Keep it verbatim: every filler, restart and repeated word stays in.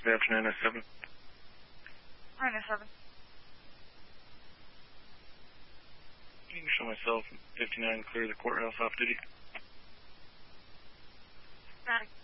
Thursday afternoon at seven. nine oh seven. You can show myself fifty-nine, clear the courthouse off duty. Static.